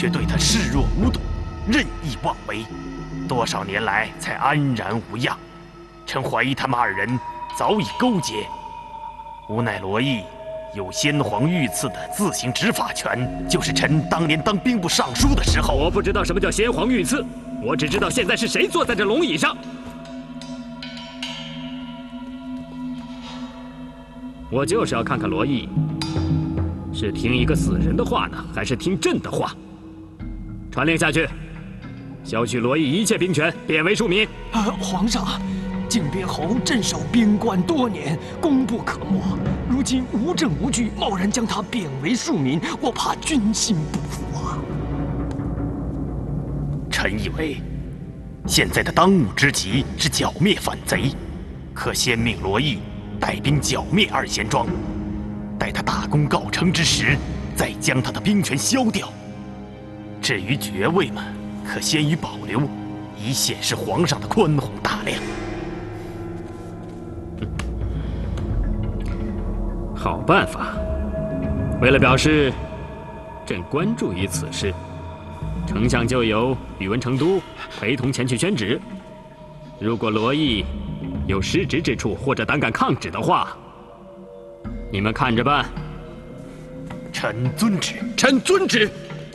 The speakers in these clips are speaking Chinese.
却对他视若无睹，任意妄为，多少年来才安然无恙。臣怀疑他们二人早已勾结，无奈罗毅有先皇御赐的自行执法权，就是臣当年当兵部尚书的时候。 我不知道什么叫先皇御赐，我只知道现在是谁坐在这龙椅上。我就是要看看罗毅是听一个死人的话呢，还是听朕的话。传令下去，削去罗毅一切兵权，贬为庶民。 皇上，靖边侯镇守边关多年，功不可没。如今无证无据，贸然将他贬为庶民，我怕军心不服啊！ 臣以为，现在的当务之急是剿灭反贼，可先命罗毅带兵剿灭二贤庄，待他大功告成之时，再将他的兵权消掉。至于爵位们，可先予保留，以显示皇上的宽宏大量。 好办法。为了表示朕关注于此事，丞相就由宇文成都陪同前去宣旨。如果罗毅有失职之处或者胆敢抗旨的话，你们看着办。 臣遵旨。 臣遵旨。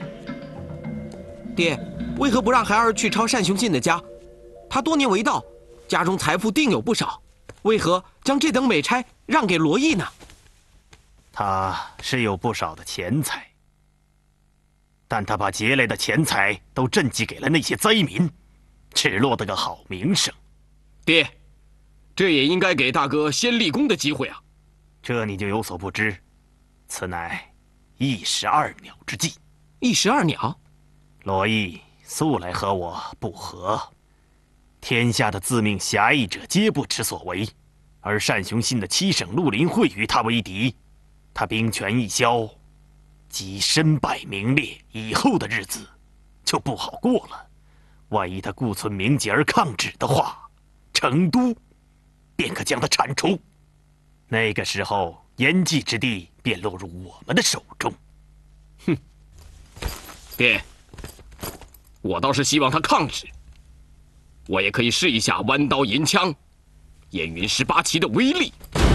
爹，为何不让孩儿去抄单雄信的家？他多年为盗，家中财富定有不少，为何将这等美差让给罗毅呢？ 他是有不少的钱财，但他把劫来的钱财都赈济给了那些灾民，只落得个好名声。 爹，这也应该给大哥先立功的机会啊！ 这你就有所不知，此乃一石二鸟之计。 一石二鸟？ 罗毅素来和我不和，天下的自命侠义者皆不知所为，而单雄信的七省绿林会与他为敌。他兵权一消，即身败名裂，以后的日子就不好过了。万一他故存名节而抗旨的话，成都便可将他铲除。那个时候，延济之地便落入我们的手中。 哼，爹，我倒是希望他抗旨，我也可以试一下弯刀银枪、燕云18旗的威力。